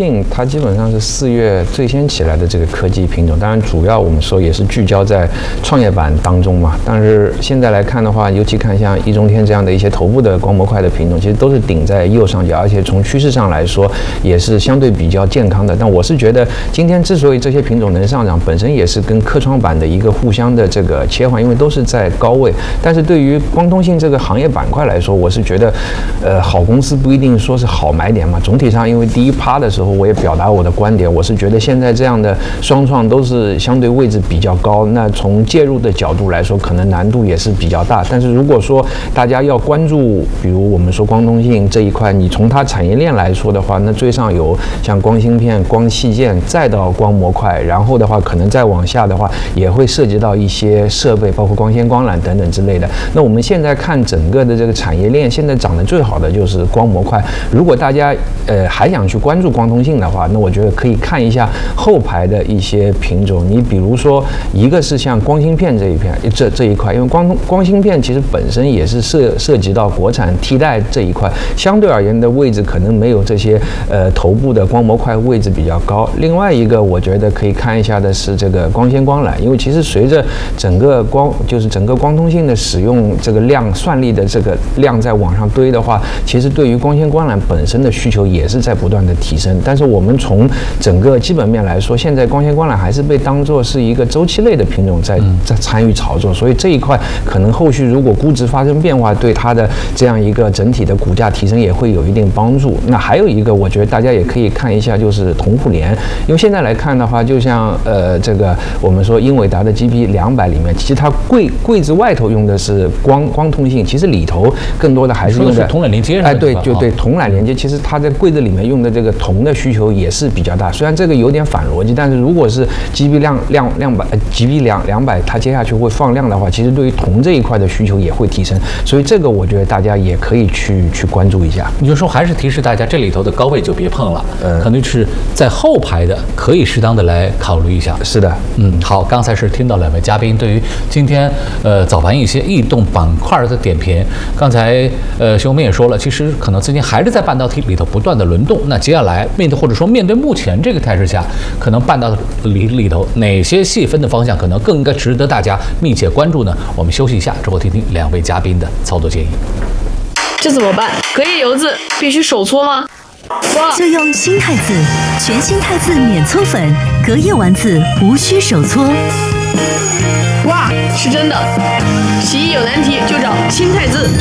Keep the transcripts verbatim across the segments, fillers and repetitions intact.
信它基本上是四月最先起来的这个科技品种，当然主要我们说也是聚焦在创业板当中嘛。但是现在来看的话，尤其看像易中天这样的一些头部的光模块的品种，其实都是顶在右上角，而且从趋势上来说也是相对比较健康的。但我是觉得今天之所以这些品种能上涨，本身也是跟科创板的一个互相的这个切换，因为都是在高位。但是对于光通信这个行业板块来说，我是觉得，呃，好公司不一定说是好买点嘛。总体上，因为第一趴的时候我也表达我的观点，我是觉得现在这样的双创都是相对位置比较高，那从介入的角度来说，可能难度也是比较大。但是如果说大家要关注，比如我们说光通信这一块，你从它产业链来说的话，那最上游像光芯片、光器件，再到光模块，然后的话可能再往下的话，也会涉及到一些设备，包括光纤、光缆等等之类的。那我们现在看整个的这个产业链，现在涨得最好的就是光模块。如果大家呃还想去关注光通信的话，那我觉得可以看一下后排的一些品种。你比如说，一个是像光芯片这一片，这这一块，因为光光芯片其实本身也是涉涉及到国产替代这一块，相对而言的位置可能没有这些呃头部的光模块位置比较高。另外一个我觉得可以看一下的是这个光纤光缆，因为其实随着整个光就是整个光通信的使用这个量算力的这个量在往上堆的话，其实对于光纤光缆本身的需求也是在不断的提升。但是我们从整个基本面来说，现在光纤光缆还是被当作是一个周期类的品种在在参与炒作，所以这一块可能后续如果估值发生变化，对它的这样一个整体的股价提升也会有一定帮助。那还有一个，我觉得大家也可以看一下，就是同互联，因为现在来看的话，就像呃这个我们说英伟达的 G P 两百里面，其实它柜柜子外头用的是光光通信，其实里头更多的还是用的铜缆连接。 哎，对，就对铜缆连接，其实它在柜子里面用的这个铜的需求也是比较大。虽然这个有点反逻辑，但是如果是 G P 量量量百 G P 两两百，它接下去会放量的话，其实对于铜这一块的需求也会提升。所以这个我觉得大家也可以去去关注一下。 你就说还是提示大家，这里头的高位就别碰了，嗯，可能是在后排的，可以适当的来考虑一下。 是的， 嗯，好，刚才是听到两位嘉宾对于今天呃早盘一些异动板块的点评。刚才呃熊明也说了，其实可能资金还是在半导体里头不断的轮动。那接下来面对或者说面对目前这个态势下，可能半导体里里头哪些细分的方向可能更应该值得大家密切关注呢？我们休息一下之后听听两位嘉宾的操作建议。 这怎么办？隔夜油渍必须手搓吗？ 就用新汰渍，全新汰渍免搓粉，隔夜丸子无需手搓。 哇，是真的！洗衣有难题就找新汰渍。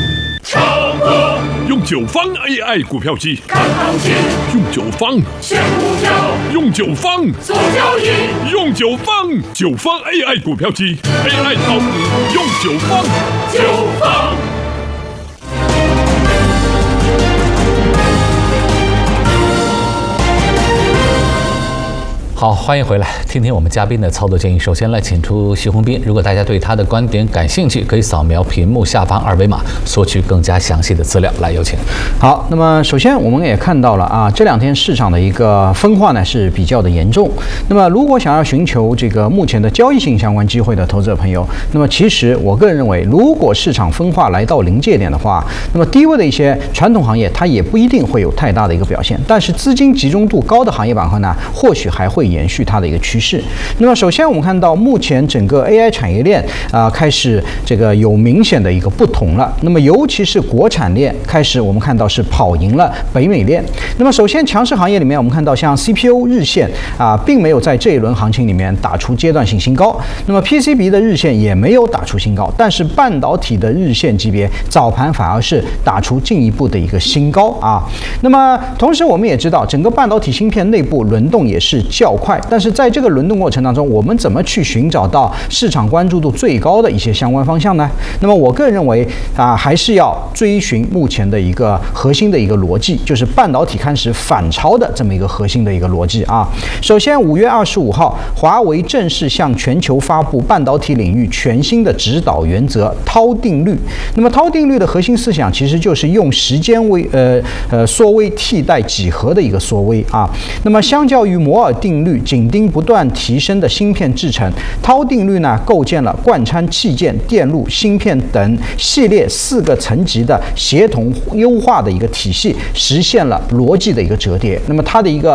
用九方 A I 股票机，看行情；用九方选股票，用九方做交易；用九方九方 A I 股票机 ，A I 炒股用九方，九方。 好，欢迎回来，听听我们嘉宾的操作建议。首先来请出徐宏斌，如果大家对他的观点感兴趣，可以扫描屏幕下方二维码索取更加详细的资料。来，有请。 好，那么首先我们也看到了啊，这两天市场的一个分化呢是比较的严重。那么如果想要寻求这个目前的交易性相关机会的投资者朋友，那么其实我个人认为，如果市场分化来到临界点的话，那么低位的一些传统行业它也不一定会有太大的一个表现，但是资金集中度高的行业板块呢，或许还会延续它的一个趋势。那么首先我们看到目前整个 A I 产业链啊、呃、开始这个有明显的一个不同了。那么尤其是国产链开始我们看到是跑赢了北美链。那么首先强势行业里面我们看到像 C P U 日线啊、呃、并没有在这一轮行情里面打出阶段性新高，那么 P C B 的日线也没有打出新高，但是半导体的日线级别早盘反而是打出进一步的一个新高啊。那么同时我们也知道整个半导体芯片内部轮动也是较快，但是在这个轮动过程当中，我们怎么去寻找到市场关注度最高的一些相关方向呢？那么我个人认为啊，还是要追寻目前的一个核心的一个逻辑，就是半导体开始反超的这么一个核心的一个逻辑啊。首先，五月二十五号，华为正式向全球发布半导体领域全新的指导原则涛定律。那么涛定律的核心思想其实就是用时间微呃呃缩微替代几何的一个缩微啊。那么相较于摩尔定律紧盯不断提升的芯片制程，涛定律呢构建了贯穿器件、电路、芯片等系列四个层级的协同优化的一个体系，实现了逻辑的一个折叠。那么它的一个